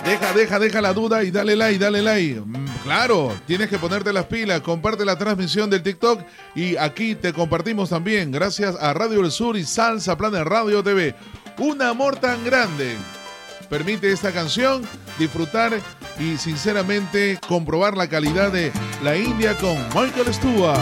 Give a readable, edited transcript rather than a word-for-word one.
Deja la duda y dale like. Claro, tienes que ponerte las pilas, comparte la transmisión del TikTok y aquí te compartimos también, gracias a Radio del Sur y Salsa Planet Radio TV. Un amor tan grande permite esta canción disfrutar y sinceramente comprobar la calidad de La India con Michael Stewart.